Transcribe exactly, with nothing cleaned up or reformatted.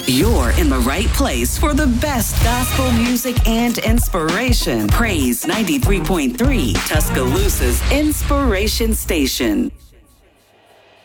You're in the right place for the best gospel music and inspiration. Praise ninety-three point three, Tuscaloosa's Inspiration Station.